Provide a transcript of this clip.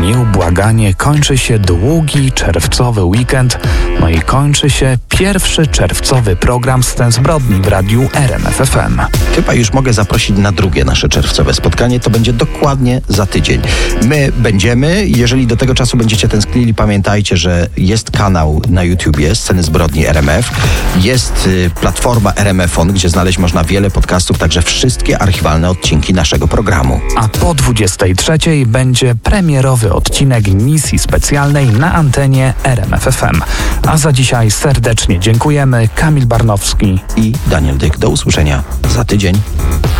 Nieubłaganie kończy się długi czerwcowy weekend, no i kończy się pierwszy czerwcowy program Scen zbrodni w radiu RMF FM. Chyba już mogę zaprosić na drugie nasze czerwcowe spotkanie. To będzie dokładnie za tydzień. My będziemy, jeżeli do tego czasu będziecie tęsknili, pamiętajcie, że jest kanał na YouTubie Sceny zbrodni RMF. Jest platforma RMF-on, gdzie znaleźć można wiele podcastów, także wszystkie archiwalne odcinki naszego programu. A po 23:00 będzie premierowy odcinek misji specjalnej na antenie RMF FM. A za dzisiaj serdecznie dziękujemy. Kamil Barnowski i Daniel Dyk. Do usłyszenia za tydzień.